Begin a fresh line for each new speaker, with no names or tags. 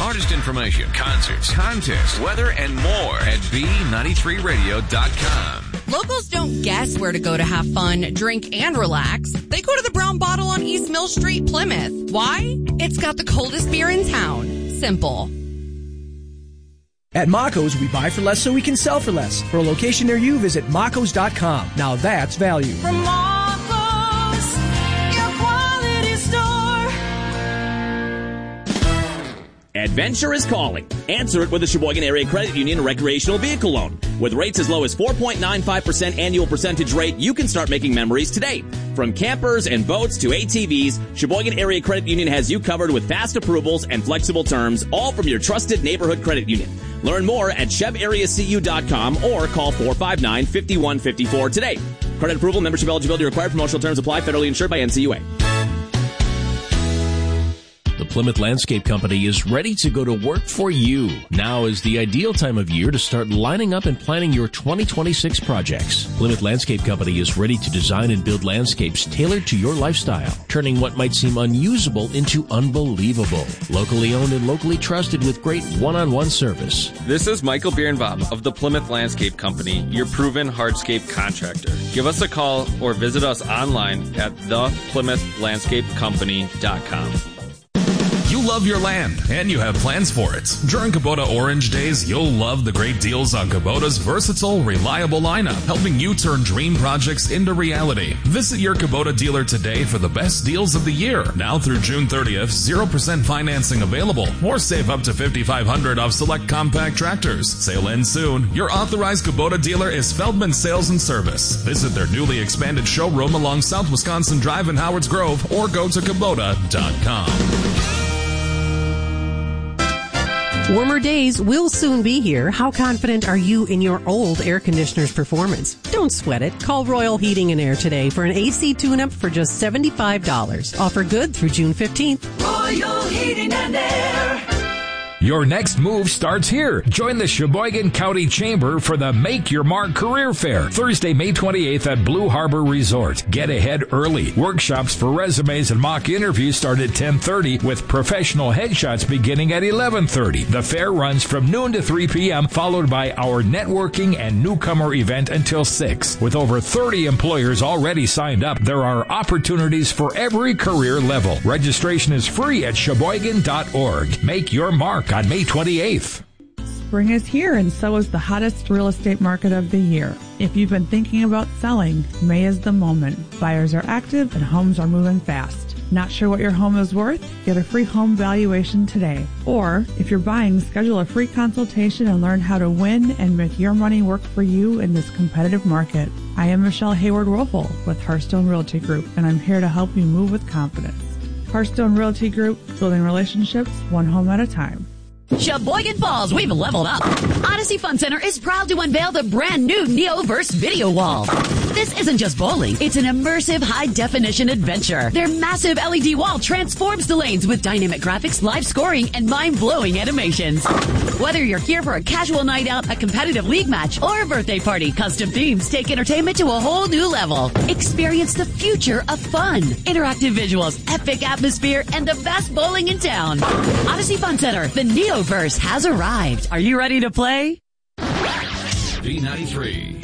smartest information, concerts, contests, weather, and more at B93radio.com.
Locals don't guess where to go to have fun, drink, and relax. They go to the Brown Bottle on East Mill Street, Plymouth. Why? It's got the coldest beer in town. Simple.
At Mako's, we buy for less so we can sell for less. For a location near you, visit Makos.com. Now that's value.
From Marcos, your quality store.
Adventure is calling. Answer it with the Sheboygan Area Credit Union recreational vehicle loan. With rates as low as 4.95% annual percentage rate, you can start making memories today. From campers and boats to ATVs, Sheboygan Area Credit Union has you covered with fast approvals and flexible terms, all from your trusted neighborhood credit union. Learn more at chevareacu.com or call 459-5154 today. Credit approval, membership eligibility required. Promotional terms apply. Federally insured by NCUA.
The Plymouth Landscape Company is ready to go to work for you. Now is the ideal time of year to start lining up and planning your 2026 projects. Plymouth Landscape Company is ready to design and build landscapes tailored to your lifestyle, turning what might seem unusable into unbelievable. Locally owned and locally trusted with great one-on-one service.
This is Michael Bierenbaum of the Plymouth Landscape Company, your proven hardscape contractor. Give us a call or visit us online at theplymouthlandscapecompany.com.
You love your land, and you have plans for it. During Kubota Orange Days, you'll love the great deals on Kubota's versatile, reliable lineup, helping you turn dream projects into reality. Visit your Kubota dealer today for the best deals of the year. Now through June 30th, 0% financing available, or save up to $5,500 off select compact tractors. Sale ends soon. Your authorized Kubota dealer is Feldman Sales and Service. Visit their newly expanded showroom along South Wisconsin Drive in Howards Grove, or go to Kubota.com.
Warmer days will soon be here. How confident are you in your old air conditioner's performance? Don't sweat it. Call Royal Heating and Air today for an AC tune-up for just $75. Offer good through June 15th.
Royal Heating and Air.
Your next move starts here. Join the Sheboygan County Chamber for the Make Your Mark Career Fair, Thursday, May 28th at Blue Harbor Resort. Get ahead early. Workshops for resumes and mock interviews start at 10:30 with professional headshots beginning at 11:30. The fair runs from noon to 3 p.m., followed by our networking and newcomer event until 6. With over 30 employers already signed up, there are opportunities for every career level. Registration is free at Sheboygan.org. Make your mark on May 28th.
Spring is here, and so is the hottest real estate market of the year. If you've been thinking about selling, May is the moment. Buyers are active and homes are moving fast. Not sure what your home is worth? Get a free home valuation today. Or, if you're buying, schedule a free consultation and learn how to win and make your money work for you in this competitive market. I am Michelle Hayward-Wolfel with Hearthstone Realty Group, and I'm here to help you move with confidence. Hearthstone Realty Group, building relationships one home at a time.
Sheboygan Falls, we've leveled up. Odyssey Fun Center is proud to unveil the brand new Neoverse video wall. This isn't just bowling, it's an immersive high-definition adventure. Their massive LED wall transforms the lanes with dynamic graphics, live scoring, and mind-blowing animations. Whether you're here for a casual night out, a competitive league match, or a birthday party, custom themes take entertainment to a whole new level. Experience the future of fun. Interactive visuals, epic atmosphere, and the best bowling in town. Odyssey Fun Center, the Neoverse has arrived. Are you ready to play?
B93.